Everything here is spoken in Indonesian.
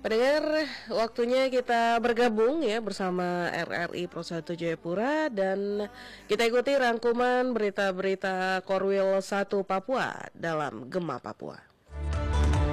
Pendengar, waktunya kita bergabung ya bersama RRI Pro 1 Jayapura dan kita ikuti rangkuman berita-berita Korwil 1 Papua dalam Gema Papua.